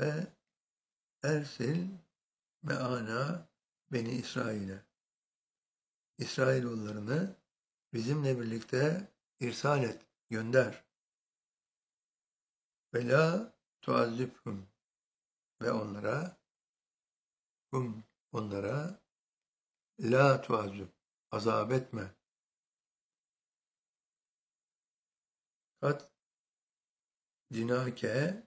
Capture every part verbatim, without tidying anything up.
ve ersil me'ana beni İsrail'e. İsrailoğullarını bizimle birlikte irsal et, gönder. Ve la tuazzibhum ve onlara hum onlara la tuazzib azap etme. Kat cinake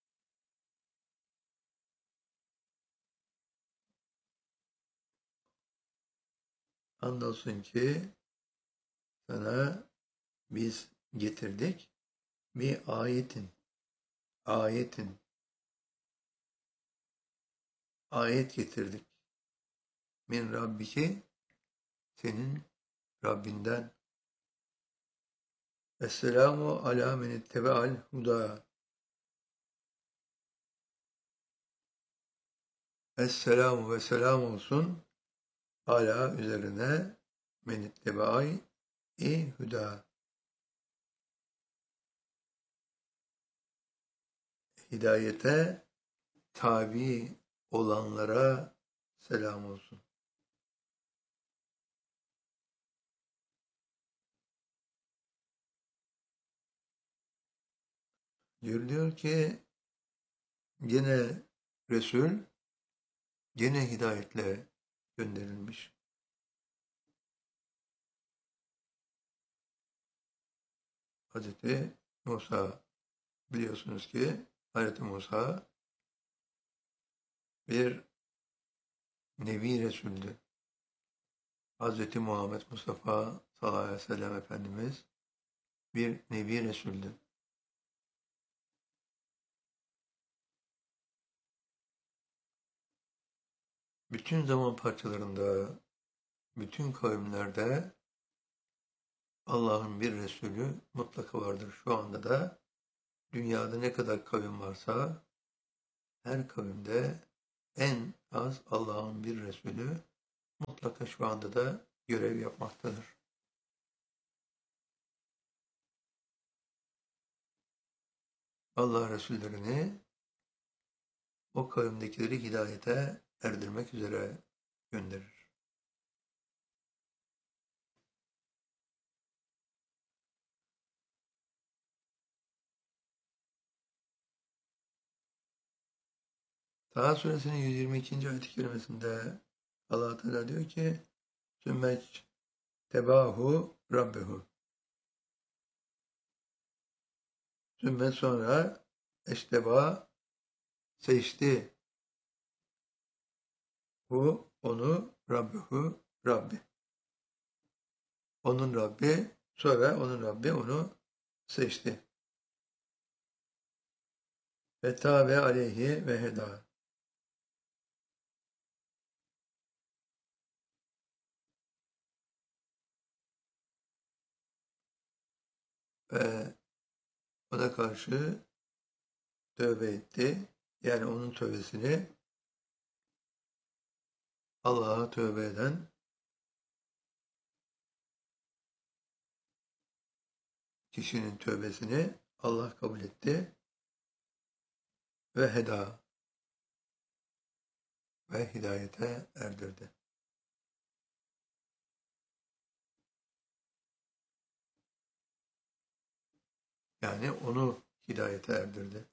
andolsun ki sana biz getirdik bir ayetin ayetin ayet getirdik. Min Rabbiki senin Rabbinden. Esselamu ala men ittebe'al huda. Esselamu ve selam olsun ala üzerine men ittebe'al i huda. Hidayete tabi olanlara selam olsun. Diyor ki gene Resul gene hidayetle gönderilmiş. Hazreti Musa biliyorsunuz ki Hazreti Musa bir Nebi Resul'dü. Hazreti Muhammed Mustafa sallallahu aleyhi ve sellem Efendimiz bir Nebi Resul'dü. Bütün zaman parçalarında, bütün kavimlerde Allah'ın bir Resulü mutlaka vardır. Şu anda da dünyada ne kadar kavim varsa her kavimde en az Allah'ın bir Resulü mutlaka şu anda da görev yapmaktadır. Allah Resullerini o kavimdekileri hidayete erdirmek üzere gönderir. Taha suresinin yüz yirmi ikinci ayet-i kerimesinde Allah Teala diyor ki sümmeç tebahu rabbehu. Sümmet sonra eşteba seçti. Hu onu rabbehu Rabbi. Onun Rabbi sonra onun Rabbi onu seçti. Ve tabe aleyhi ve heda. Ve ona karşı tövbe etti. Yani onun tövbesini Allah'a tövbe eden kişinin tövbesini Allah kabul etti ve heda ve hidayete erdirdi. Yani onu hidayete erdirdi.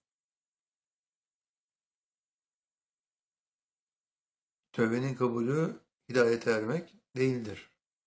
Tövbenin kabulü hidayete ermek değildir.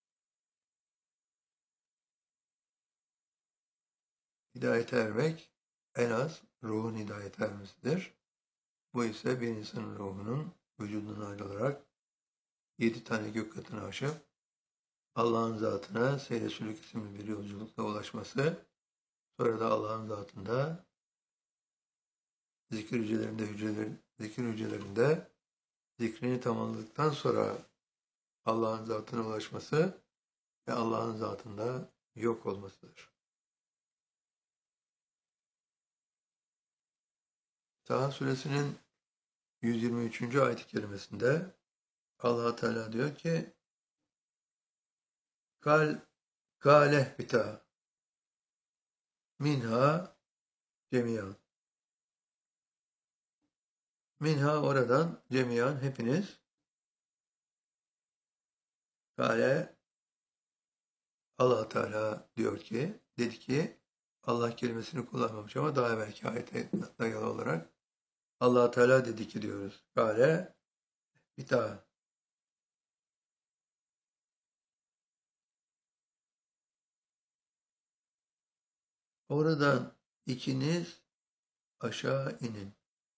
Hidayete ermek en az ruhun hidayete ermesidir. Bu ise bir insanın ruhunun vücudundan ayrılarak yedi tane gök katını aşıp Allah'ın zatına seyre sülük isimli bir yolculukla ulaşması, sonra da Allah'ın zatında zikir hücrelerinde hücreler, zikir hücrelerinde zikrini tamamladıktan sonra Allah'ın zatına ulaşması ve Allah'ın zatında yok olmasıdır. Taha suresinin yüz yirmi üçüncü ayet-i kerimesinde Allah Teala diyor ki Kal kâleh bita minha cemiyan. Minha oradan cemiyan hepiniz. Kale Allah Teala diyor ki, dedi ki, Allah kelimesini kullanmamış ama daha evvelki ayete dayalı olarak Allah Teala dedi ki diyoruz. Kale bir daha. Oradan ikiniz aşağı inin.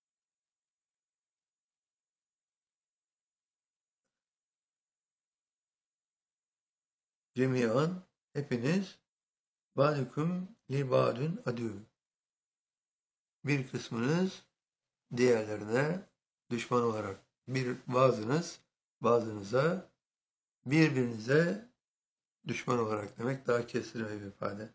Cemiyan hepiniz ba'dukum li ba'dun adü. Bir kısmınız diğerlerine düşman olarak, bir bazınız bazınıza, birbirinize düşman olarak demek daha kestirme bir ifade.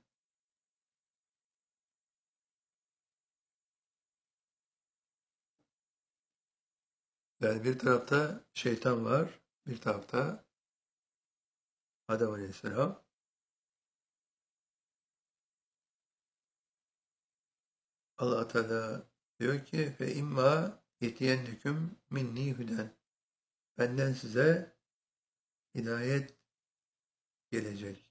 Yani bir tarafta şeytan var, bir tarafta Adem Aleyhisselam. Allah Teala diyor ki fe imma yetiyenneküm minni hüden. Benden size hidayet gelecek.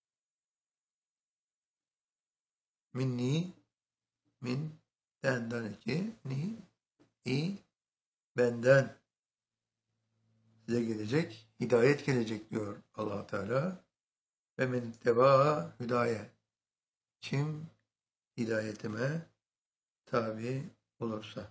Minni min denden iki ni i benden size gelecek, hidayet gelecek diyor Allah Teala. Ve men tebaa hüdaye. Kim hidayetime tabi olursa.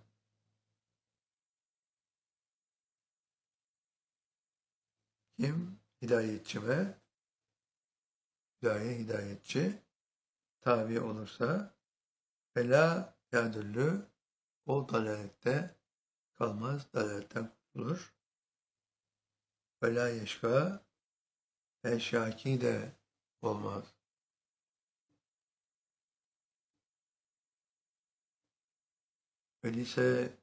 Kim hidayetçime, hidayet hidayetçi tabi olursa fela yadüllü o dalalette kalmaz, dalaletten kurtulur. Fela yeşka ve şaki de olmaz. Öyleyse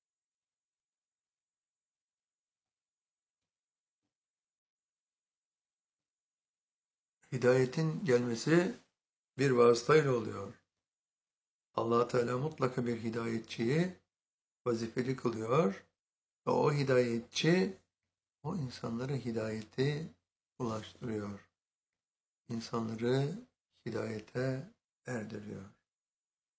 hidayetin gelmesi bir vasıtayla oluyor. Allah Teala mutlaka bir hidayetçiyi vazifeli kılıyor ve o hidayetçi o insanlara hidayeti ulaştırıyor. İnsanları hidayete erdiriyor.